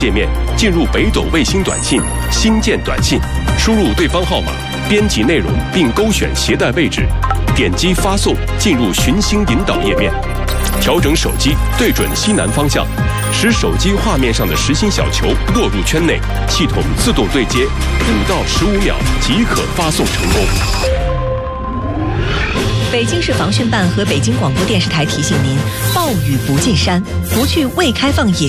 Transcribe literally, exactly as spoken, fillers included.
界面进入北斗卫星短信新建短信，输入对方号码，编辑内容并勾选携带位置，点击发送进入寻星引导页面，调整手机对准西南方向，使手机画面上的实心小球落入圈内，系统自动对接，五到十五秒即可发送成功。 北京市防汛办和北京广播电视台提醒您：暴雨不进山，不去未开放野